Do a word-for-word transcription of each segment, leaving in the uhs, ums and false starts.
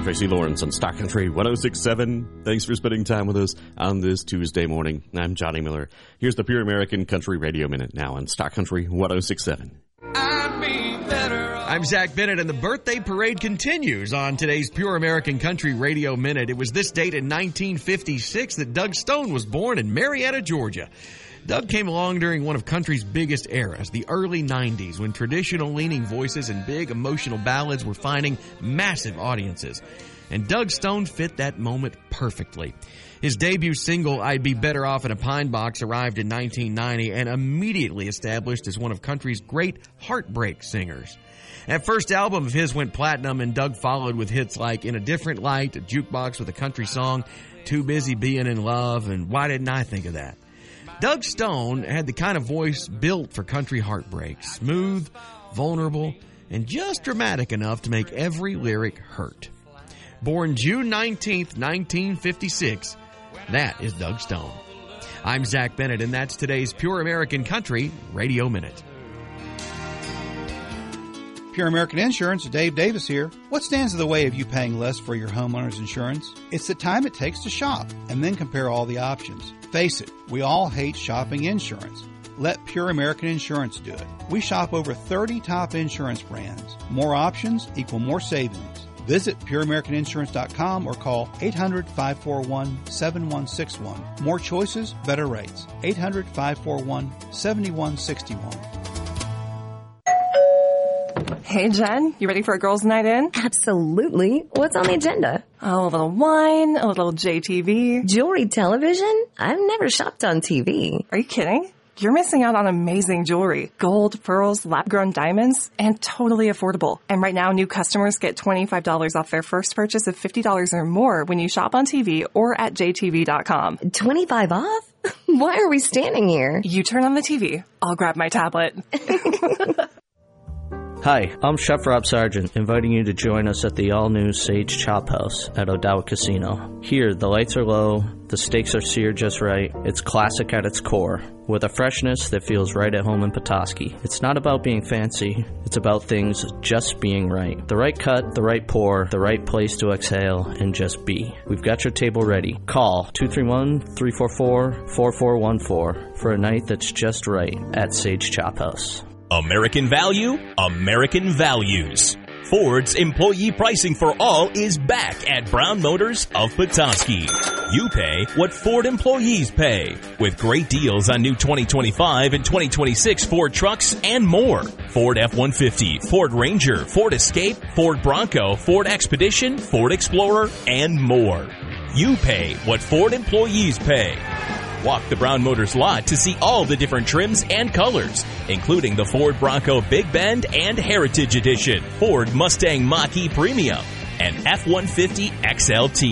Tracy Lawrence on Star Country one oh six point seven. Thanks for spending time with us on this Tuesday morning. I'm Johnny Miller. Here's the Pure American Country Radio Minute now on Star Country one oh six point seven. I'm Zach Bennett, and the birthday parade continues on today's Pure American Country Radio Minute. It was this date in nineteen fifty-six that Doug Stone was born in Marietta, Georgia. Doug came along during one of country's biggest eras, the early nineties, when traditional-leaning voices and big emotional ballads were finding massive audiences. And Doug Stone fit that moment perfectly. His debut single, I'd Be Better Off in a Pine Box, arrived in nineteen ninety and immediately established as one of country's great heartbreak singers. That first album of his went platinum, and Doug followed with hits like In a Different Light, a jukebox with a country song, Too Busy Being in Love, and Why Didn't I Think of That? Doug Stone had the kind of voice built for country heartbreak, smooth, vulnerable, and just dramatic enough to make every lyric hurt. Born June nineteenth, nineteen fifty-six, that is Doug Stone. I'm Zach Bennett, and that's today's Pure American Country Radio Minute. Pure American Insurance, Dave Davis here. What stands in the way of you paying less for your homeowner's insurance? It's the time it takes to shop and then compare all the options. Face it, we all hate shopping insurance. Let Pure American Insurance do it. We shop over thirty top insurance brands. More options equal more savings. Visit pure american insurance dot com or call eight hundred, five four one, seven one six one. More choices, better rates. eight hundred, five four one, seven one six one. Hey, Jen, you ready for a girls' night in? Absolutely. What's on the agenda? Oh, a little wine, a little J T V. Jewelry television? I've never shopped on T V. Are you kidding? You're missing out on amazing jewelry. Gold, pearls, lab-grown diamonds, and totally affordable. And right now, new customers get twenty-five dollars off their first purchase of fifty dollars or more when you shop on T V or at j t v dot com. twenty-five off? Why are we standing here? You turn on the T V. I'll grab my tablet. Hi, I'm Chef Rob Sargent, inviting you to join us at the all-new Sage Chop House at O'Dowd Casino. Here, the lights are low, the steaks are seared just right, it's classic at its core, with a freshness that feels right at home in Petoskey. It's not about being fancy, it's about things just being right. The right cut, the right pour, the right place to exhale, and just be. We've got your table ready. Call two three one, three four four, four four one four for a night that's just right at Sage Chop House. American value, American values. Ford's employee pricing for all is back at Brown Motors of Petoskey. You pay what Ford employees pay, with great deals on new twenty twenty-five and twenty twenty-six Ford trucks and more. Ford F one fifty, Ford Ranger, Ford Escape, Ford Bronco, Ford Expedition, Ford Explorer, and more. You pay what Ford employees pay. Walk the Brown Motors lot to see all the different trims and colors, including the Ford Bronco Big Bend and Heritage Edition, Ford Mustang Mach-E Premium, and F one fifty X L T.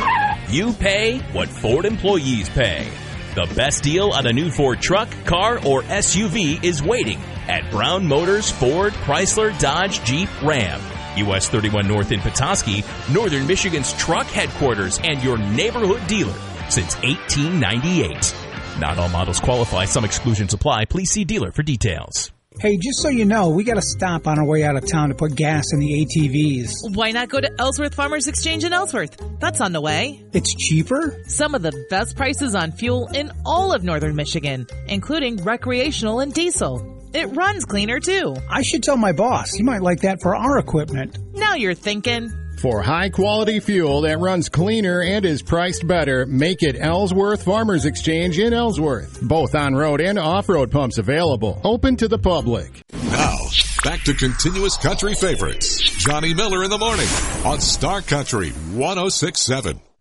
You pay what Ford employees pay. The best deal on a new Ford truck, car, or S U V is waiting at Brown Motors Ford, Chrysler, Dodge, Jeep, Ram. U S thirty-one North in Petoskey, Northern Michigan's truck headquarters and your neighborhood dealer since eighteen ninety-eight. Not all models qualify. Some exclusions apply. Please see dealer for details. Hey, just so you know, we got to stop on our way out of town to put gas in the A T Vs. Why not go to Ellsworth Farmers Exchange in Ellsworth? That's on the way. It's cheaper? Some of the best prices on fuel in all of Northern Michigan, including recreational and diesel. It runs cleaner, too. I should tell my boss. He might like that for our equipment. Now you're thinking. For high-quality fuel that runs cleaner and is priced better, make it Ellsworth Farmers Exchange in Ellsworth. Both on-road and off-road pumps available. Open to the public. Now, back to continuous country favorites. Johnny Miller in the morning on Star Country one oh six point seven.